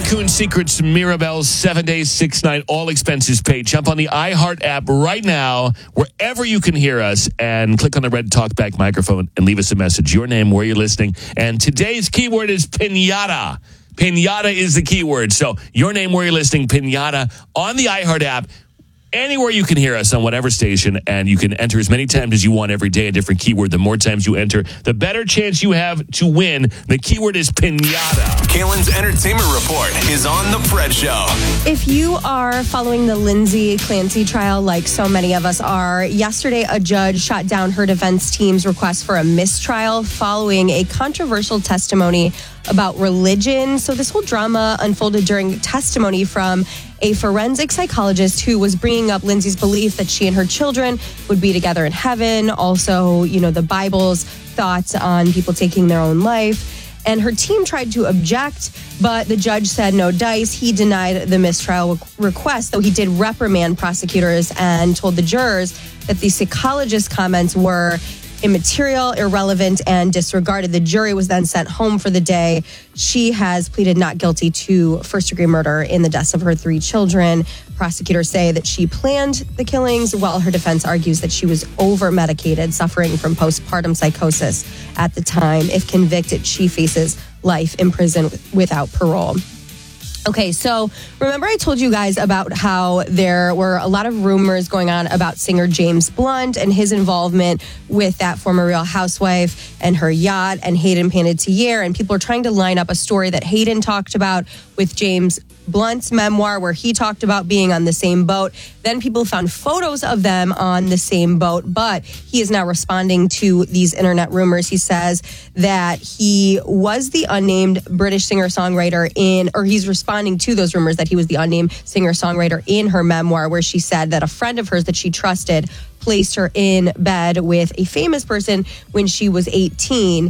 Raccoon Secrets, Mirabelle's 7 days, 6 night, all expenses paid. Jump on the iHeart app right now, wherever you can hear us, and click on the red talkback microphone and leave us a message. Your name, where you're listening. And today's keyword is piñata. Piñata is the keyword. So your name, where you're listening, piñata on the iHeart app. Anywhere you can hear us on whatever station, and you can enter as many times as you want every day a different keyword. The more times you enter, the better chance you have to win. The keyword is piñata. Kalen's Entertainment Report is on The Fred Show. If you are following the Lindsay Clancy trial like so many of us are, yesterday a judge shot down her defense team's request for a mistrial following a controversial testimony about religion. So this whole drama unfolded during testimony from a forensic psychologist who was bringing up Lindsay's belief that she and her children would be together in heaven. Also, the Bible's thoughts on people taking their own life. And her team tried to object, but the judge said no dice. He denied the mistrial request, though he did reprimand prosecutors and told the jurors that the psychologist's comments were immaterial, irrelevant, and disregarded. The jury was then sent home for the day. She has pleaded not guilty to first-degree murder in the deaths of her 3 children. Prosecutors say that she planned the killings, while her defense argues that she was over-medicated, suffering from postpartum psychosis at the time. If convicted, she faces life in prison without parole. Okay, so remember I told you guys about how there were a lot of rumors going on about singer James Blunt and his involvement with that former Real Housewife and her yacht and Hayden Panettiere, and people are trying to line up a story that Hayden talked about with James Blunt's memoir, where he talked about being on the same boat. Then people found photos of them on the same boat, but he is now responding to these internet rumors. He says that he was the unnamed British singer-songwriter he's responding to those rumors that he was the unnamed singer-songwriter in her memoir, where she said that a friend of hers that she trusted placed her in bed with a famous person when she was 18,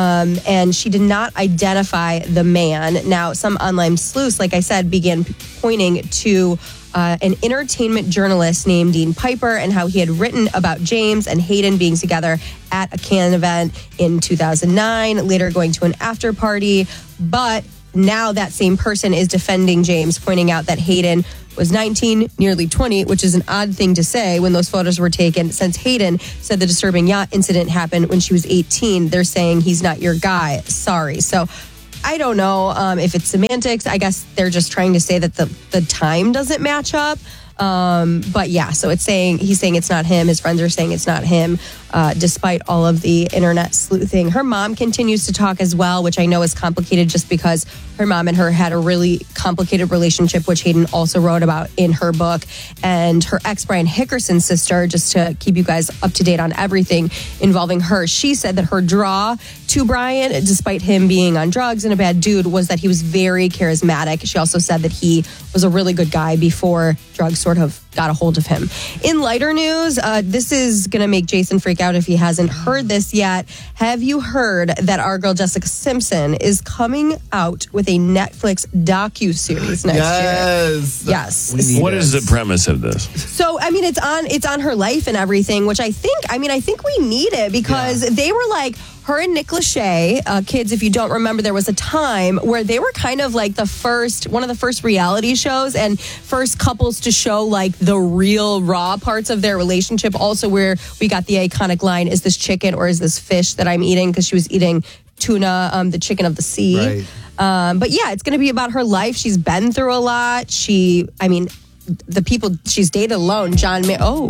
and she did not identify the man. Now, some online sleuths, like I said, began pointing to an entertainment journalist named Dean Piper and how he had written about James and Hayden being together at a Cannes event in 2009, later going to an after party. But now that same person is defending James, pointing out that Hayden was 19, nearly 20, which is an odd thing to say when those photos were taken, since Hayden said the disturbing yacht incident happened when she was 18. They're saying he's not your guy. Sorry. So I don't know if it's semantics. I guess they're just trying to say that the time doesn't match up. But yeah, so he's saying it's not him. His friends are saying it's not him, despite all of the internet sleuthing. Her mom continues to talk as well, which I know is complicated just because her mom and her had a really complicated relationship, which Hayden also wrote about in her book. And her ex, Brian Hickerson's sister, just to keep you guys up to date on everything involving her, she said that her draw to Brian, despite him being on drugs and a bad dude, was that he was very charismatic. She also said that he was a really good guy before drugs sort of got a hold of him. In lighter news, this is going to make Jason freak out if he hasn't heard this yet. Have you heard that our girl Jessica Simpson is coming out with a Netflix docuseries next year? Yes. What is the premise of this? So, I mean, it's on her life and everything, which I think we need it because they were like, her and Nick Lachey, kids, if you don't remember, there was a time where they were kind of like one of the first reality shows and first couples to show like the real raw parts of their relationship. Also, where we got the iconic line, "Is this chicken or is this fish that I'm eating?" Because she was eating tuna, the chicken of the sea. Right. But yeah, it's going to be about her life. She's been through a lot. The people she's dated alone, John Mayer. Oh.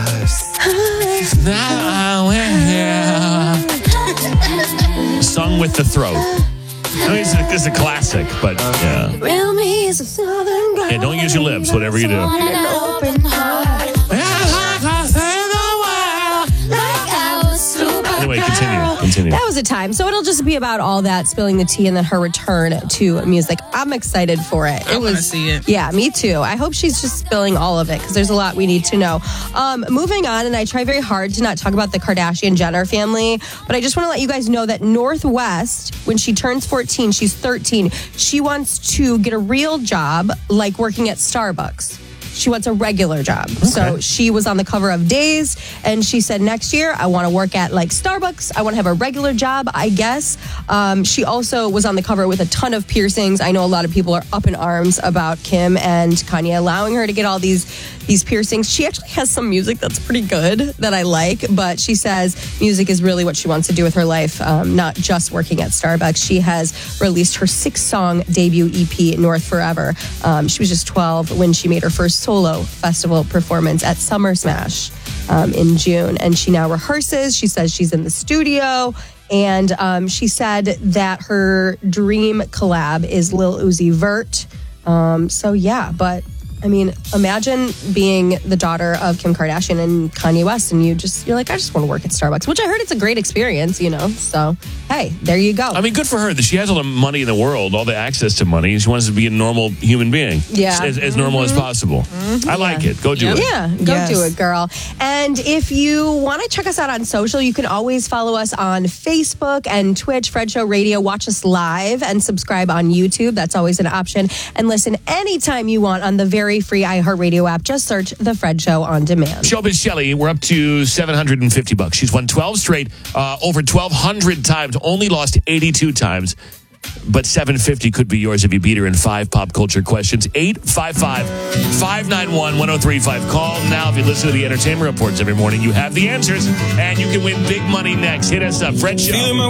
Sung with the throat. I mean, it's a classic, but yeah. Yeah, don't use your lips, whatever you do. Anyway, continue. That was a time. So it'll just be about all that, spilling the tea, and then her return to music. I'm excited for it. I want to see it. Yeah, me too. I hope she's just spilling all of it because there's a lot we need to know. Moving on, and I try very hard to not talk about the Kardashian-Jenner family, but I just want to let you guys know that Northwest, when she turns 14, she's 13, she wants to get a real job, like working at Starbucks. She wants a regular job. So she was on the cover of Days, and she said, next year, I want to work at like Starbucks. I want to have a regular job, I guess. She also was on the cover with a ton of piercings. I know a lot of people are up in arms about Kim and Kanye allowing her to get all these piercings. She actually has some music that's pretty good that I like, but she says music is really what she wants to do with her life, not just working at Starbucks. She has released her 6-song debut EP, North Forever. She was just 12 when she made her first solo festival performance at Summer Smash in June, and she now rehearses. She says she's in the studio, and she said that her dream collab is Lil Uzi Vert. So yeah, but I mean, imagine being the daughter of Kim Kardashian and Kanye West, and you're like, I just want to work at Starbucks, which I heard it's a great experience, So, hey, there you go. I mean, good for her that she has all the money in the world, all the access to money. She wants to be a normal human being. Yeah. As normal as possible. I like it. Go do it. Yeah, go do it, girl. And if you want to check us out on social, you can always follow us on Facebook and Twitch, Fred Show Radio. Watch us live and subscribe on YouTube. That's always an option. And listen anytime you want on the very free iHeartRadio app. Just search The Fred Show on demand. Showbiz Shelly, we're up to $750. She's won 12 straight, over 1,200 times, only lost 82 times. But $750 could be yours if you beat her in 5 pop culture questions. 855-591-1035. Call now if you listen to the entertainment reports every morning. You have the answers, and you can win big money next. Hit us up, Fred Show.